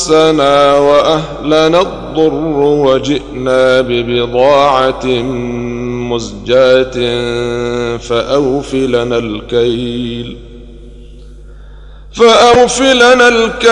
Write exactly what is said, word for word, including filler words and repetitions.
مسنا وأهلنا الضر وجئنا ببضاعة مزجاة فأوف لنا الكيل فأوف لنا الكيل